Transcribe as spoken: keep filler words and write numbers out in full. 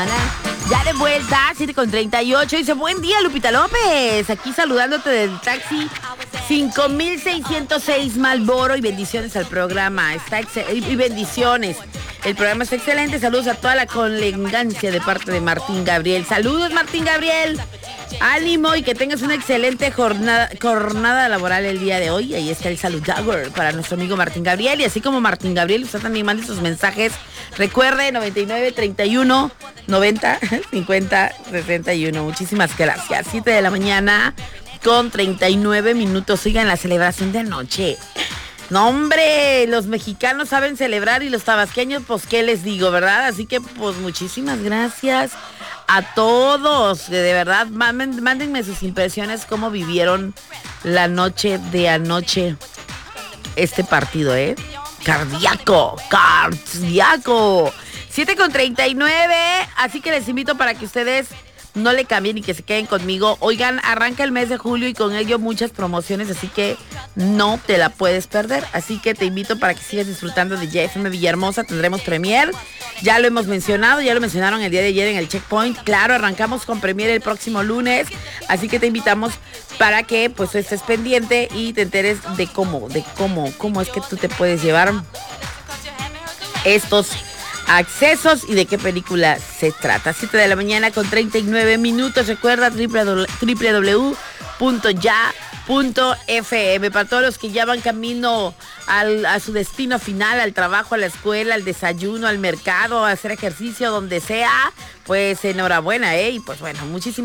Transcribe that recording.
Ya de vuelta, siete con treinta y ocho. Dice, buen día, Lupita López. Aquí saludándote del taxi cinco mil seiscientos seis Malboro. Y bendiciones al programa. Está excel- y bendiciones. El programa está excelente. Saludos a toda la conlegancia de parte de Martín Gabriel. Saludos, Martín Gabriel. Ánimo y que tengas una excelente jornada, jornada laboral el día de hoy. Ahí está el salud Jagger para nuestro amigo Martín Gabriel. Y así como Martín Gabriel, usted también mande sus mensajes. Recuerde, noventa y nueve, treinta y uno, noventa, cincuenta, sesenta y uno. Muchísimas gracias. siete de la mañana con treinta y nueve minutos. Oigan, la celebración de anoche. No, hombre, los mexicanos saben celebrar y los tabasqueños, pues, ¿qué les digo, verdad? Así que, pues, muchísimas gracias a todos. De verdad, manden, mándenme sus impresiones, cómo vivieron la noche de anoche este partido, ¿eh? Cardíaco, cardíaco. siete con treinta y nueve, así que les invito para que ustedes no le cambien y que se queden conmigo. Oigan, arranca el mes de julio y con ello muchas promociones, así que no te la puedes perder. Así que te invito para que sigas disfrutando de J F M Villahermosa. Tendremos Premier, ya lo hemos mencionado, ya lo mencionaron el día de ayer en el Checkpoint. Claro, arrancamos con Premier el próximo lunes, así que te invitamos para que pues estés pendiente y te enteres de cómo, de cómo, cómo es que tú te puedes llevar estos accesos y de qué película se trata. siete de la mañana con treinta y nueve minutos. Recuerda doble u doble u doble u punto ya punto f m. Para todos los que ya van camino al, a su destino final, al trabajo, a la escuela, al desayuno, al mercado, a hacer ejercicio, donde sea, pues enhorabuena, ¿eh? Y pues bueno, muchísimas